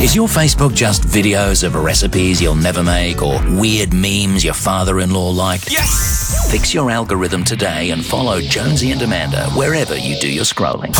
Is your Facebook just videos of recipes you'll never make or weird memes your father-in-law like? Yes! Fix your algorithm today and follow Jonesy and Amanda wherever you do your scrolling.